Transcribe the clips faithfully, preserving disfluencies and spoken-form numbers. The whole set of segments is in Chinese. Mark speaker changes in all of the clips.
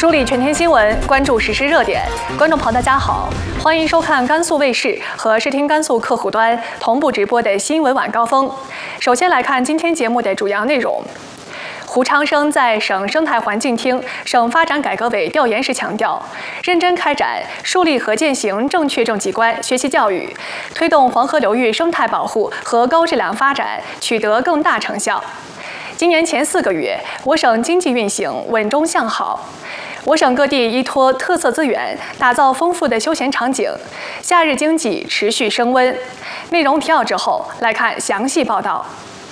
Speaker 1: 梳理全天新闻，关注实时热点。观众朋友，大家好，欢迎收看甘肃卫视和视听甘肃客户端同步直播的新闻晚高峰。首先来看今天节目的主要内容。胡昌生在省生态环境厅、省发展改革委调研时强调，认真开展树立和践行正确政绩观学习教育，推动黄河流域生态保护和高质量发展取得更大成效。今年前四个月，我省经济运行稳中向好。我省各地依托特色资源，打造丰富的休闲场景，夏日经济持续升温。内容提要之后，来看详细报道。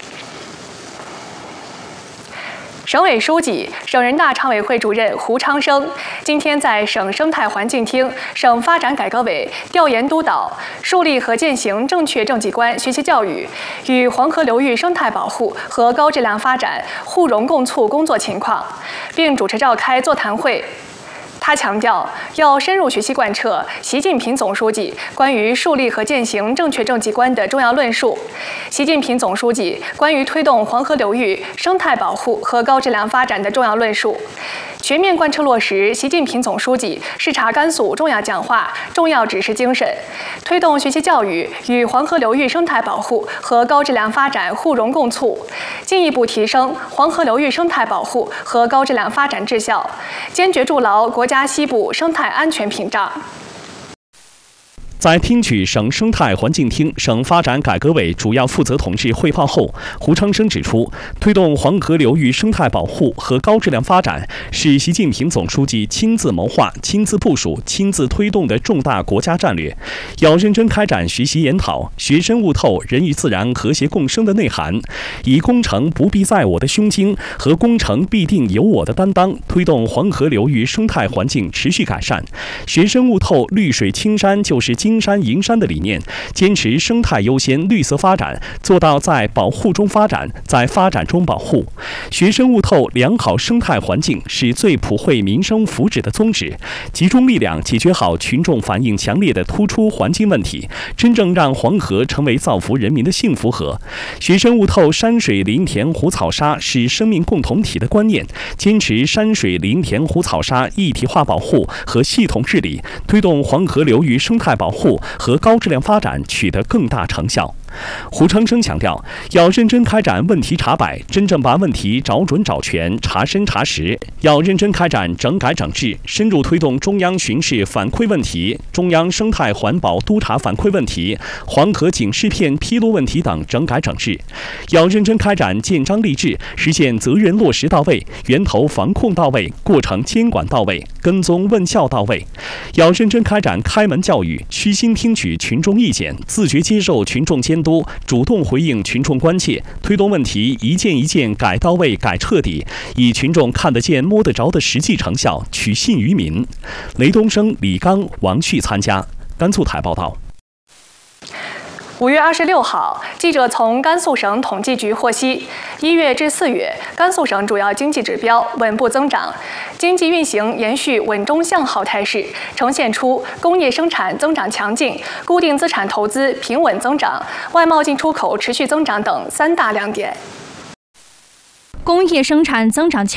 Speaker 1: 省委书记、省人大常委会主任胡昌生今天在省生态环境厅、省发展改革委调研督导树立和践行正确政绩观学习教育与黄河流域生态保护和高质量发展互融共促工作情况，并主持召开座谈会。他强调，要深入学习贯彻习近平总书记关于树立和践行正确政绩观的重要论述，习近平总书记关于推动黄河流域生态保护和高质量发展的重要论述，全面贯彻落实习近平总书记视察甘肃重要讲话、重要指示精神，推动学习教育与黄河流域生态保护和高质量发展互融共促，进一步提升黄河流域生态保护和高质量发展质效，坚决筑牢国家西部生态安全屏障。
Speaker 2: 在听取省生态环境厅、省发展改革委主要负责同志汇报后，胡昌生指出，推动黄河流域生态保护和高质量发展是习近平总书记亲自谋划、亲自部署、亲自推动的重大国家战略，要认真开展学习研讨，学深悟透人与自然和谐共生的内涵，以工程不必在我的胸襟和工程必定有我的担当，推动黄河流域生态环境持续改善，学深悟透绿水青山就是金金山银山的理念，坚持生态优先、绿色发展，做到在保护中发展，在发展中保护。学深悟透良好生态环境是最普惠民生福祉的宗旨，集中力量解决好群众反映强烈的突出环境问题，真正让黄河成为造福人民的幸福河。学深悟透山水林田湖草沙是生命共同体的观念，坚持山水林田湖草沙一体化保护和系统治理，推动黄河流域生态保护和高质量发展取得更大成效。胡昌生强调，要认真开展问题查摆，真正把问题找准找全、查深查实；要认真开展整改整治，深入推动中央巡视反馈问题、中央生态环保督查反馈问题、黄河警示片披露问题等整改整治；要认真开展建章立制，实现责任落实到位、源头防控到位、过程监管到位、跟踪问效到位；要认真开展开门教育，虚心听取群众意见，自觉接受群众监督，主动回应群众关切，推动问题一件一件改到位、改彻底，以群众看得见、摸得着的实际成效取信于民。雷东升、李刚、王旭参加。甘肃台报道。
Speaker 1: 五月二十六号，记者从甘肃省统计局获悉，一月至四月，甘肃省主要经济指标稳步增长，经济运行延续稳中向好态势，呈现出工业生产增长强劲、固定资产投资平稳增长、外贸进出口持续增长等三大亮点。
Speaker 3: 工业生产增长强